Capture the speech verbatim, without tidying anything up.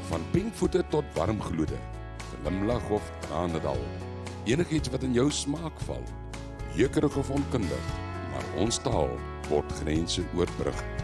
Van pinkvoete tot warmgloede, glimlag of tranendal. Enigiets wat in jou smaak val, jeukerig of onkundig, maar ons taal word grense oorbrug.